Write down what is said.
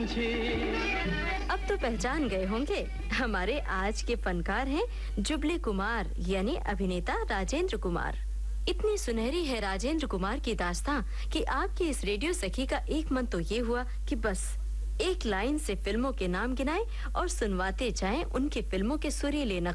अब तो पहचान गए होंगे, हमारे आज के फनकार हैं जुबली कुमार यानी अभिनेता राजेंद्र कुमार। इतनी सुनहरी है राजेंद्र कुमार की दास्तां कि आपकी इस रेडियो सखी का एक मन तो ये हुआ कि बस एक लाइन से फिल्मों के नाम गिनाएं और सुनवाते जाएं उनकी फिल्मों के सुरीले